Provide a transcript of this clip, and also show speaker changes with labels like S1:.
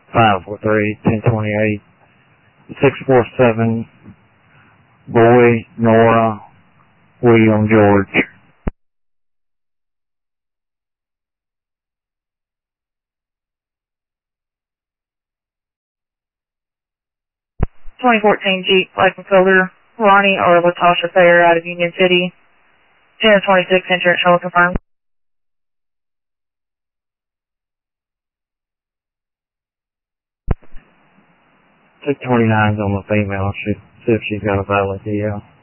S1: 543-1028, 647, Boy, Nora, William, George.
S2: Jeep, license holder, Ronnie or Latasha Thayer out of Union City. 1026 insurance shall confirm.
S1: 629's on the female. See if she's got a valid DL.